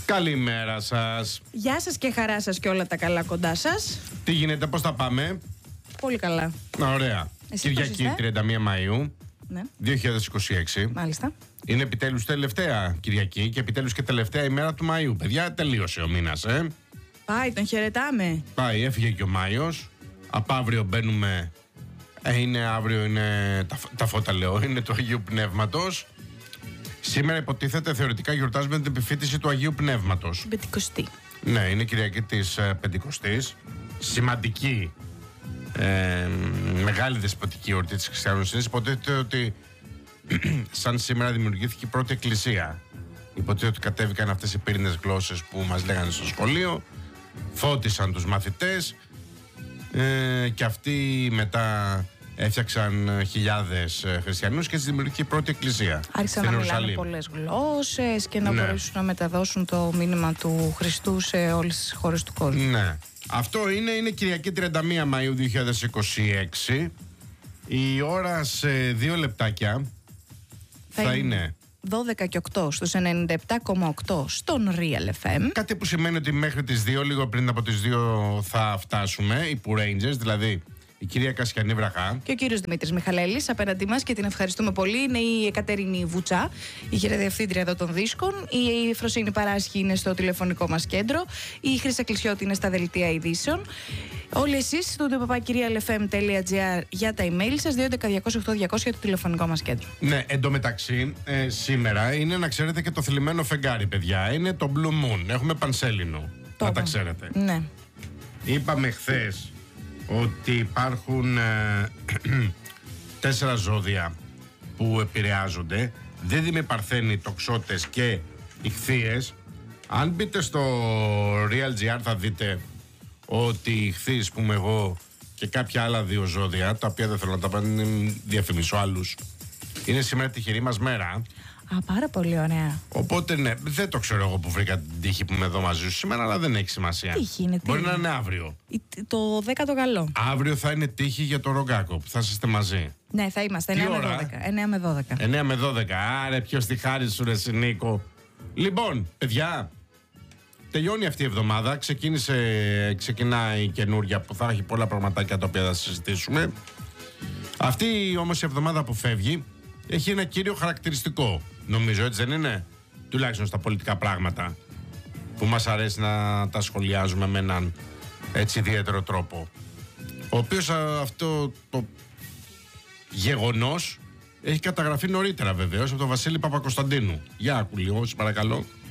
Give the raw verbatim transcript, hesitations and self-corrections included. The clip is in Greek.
Καλημέρα σας. Γεια σας και χαρά σας και όλα τα καλά κοντά σας. Τι γίνεται, πώς θα πάμε? Πολύ καλά. Ωραία. Εσύ Κυριακή τριάντα μία Μαΐου, ναι. δύο χιλιάδες είκοσι έξι. Μάλιστα. Είναι επιτέλους τελευταία Κυριακή και επιτέλους και τελευταία ημέρα του Μαΐου. Παιδιά, τελείωσε ο μήνας, ε. Πάει, τον χαιρετάμε. Πάει, έφυγε και ο Μάιος. Από αύριο μπαίνουμε. Ε, είναι αύριο, είναι. Τα, τα φώτα λέω, είναι του Αγίου Πνεύματος. Σήμερα υποτίθεται θεωρητικά γιορτάζουμε την επιφύτηση του Αγίου Πνεύματος. Πεντηκοστή. Ναι, είναι Κυριακή της ε, Πεντηκοστής. Σημαντική, ε, μεγάλη δεσποτική εορτή της χριστιανοσύνης. Υποτίθεται ότι σαν σήμερα δημιουργήθηκε η πρώτη εκκλησία. Υποτίθεται ότι κατέβηκαν αυτές οι πύρινες γλώσσες που μας λέγανε στο σχολείο, φώτισαν τους μαθητές ε, και αυτοί μετά έφτιαξαν χιλιάδες χριστιανούς και έτσι δημιουργήθηκε η πρώτη εκκλησία. Άρχισαν να μιλάνε πολλές γλώσσες και να ναι. μπορέσουν να μεταδώσουν το μήνυμα του Χριστού σε όλες τις χώρες του κόσμου. Ναι. Αυτό είναι, είναι Κυριακή τριάντα μία Μαΐου δύο χιλιάδες είκοσι έξι. Η ώρα σε δύο λεπτάκια θα, θα είναι... είναι δώδεκα και οκτώ στους ενενήντα επτά κόμμα οκτώ στον Real εφ εμ. Κάτι που σημαίνει ότι μέχρι τις δύο, λίγο πριν από τις δύο θα φτάσουμε, οι Poo Rangers, δηλαδή η κυρία Κασιανή Βραχά και ο κύριος Δημήτρης Μιχαλέλης απέναντί μας και την ευχαριστούμε πολύ. Είναι η Εκατερίνη Βουτσά, η χειρεδιευθύντρια εδώ των δίσκων. Η Φροσίνη Παράσχη είναι στο τηλεφωνικό μας κέντρο. Η Χρύσα Κλεισιώτη είναι στα δελτία ειδήσεων. Όλοι εσείς στο ντοπαπάκυριαλεφm τελεία εφ εμ τελεία τζι άρ για τα email σας, δύο έντεκα διακόσια οκτώ διακόσια το τηλεφωνικό μας κέντρο. Ναι, εντωμεταξύ ε, σήμερα είναι, να ξέρετε, και το θλιμμένο φεγγάρι, παιδιά. Είναι το Blue Moon. Έχουμε πανσέλινο. Να τα ξέρετε. Ναι. Είπαμε χθες ότι υπάρχουν ε, τέσσερα ζώδια που επηρεάζονται. Δίδυμοι, Παρθένοι, Τοξότες και Ιχθύες. Αν μπείτε στο Real.gr θα δείτε ότι οι Ιχθύες, πούμε εγώ, και κάποια άλλα δύο ζώδια, τα οποία δεν θέλω να τα διαφημίσω άλλους, είναι σήμερα τυχερή μας μέρα. Α, πάρα πολύ ωραία. Οπότε ναι, δεν το ξέρω εγώ που βρήκα την τύχη που είμαι εδώ μαζί σου σήμερα, αλλά δεν έχει σημασία. Τύχη είναι, Μπορεί είναι. να είναι αύριο. Το δέκατο καλό. Αύριο θα είναι τύχη για το Ρογκάκο που θα είστε μαζί. Ναι, θα είμαστε. εννιά με δώδεκα. εννιά με δώδεκα. εννιά με δώδεκα. Άρε, ποιος τη χάρη σου, ρε Νίκο. Λοιπόν, παιδιά, τελειώνει αυτή η εβδομάδα. Ξεκίνησε, ξεκινάει η καινούρια που θα έχει πολλά πραγματάκια τα οποία θα συζητήσουμε. Αυτή όμως η εβδομάδα που φεύγει έχει ένα κύριο χαρακτηριστικό. Νομίζω, έτσι δεν είναι? Τουλάχιστον στα πολιτικά πράγματα που μας αρέσει να τα σχολιάζουμε με έναν έτσι ιδιαίτερο τρόπο. Ο οποίος α, αυτό το γεγονός έχει καταγραφεί νωρίτερα βεβαίως από τον Βασίλη Παπακοσταντίνου. Για άκου λίγο, σας παρακαλώ.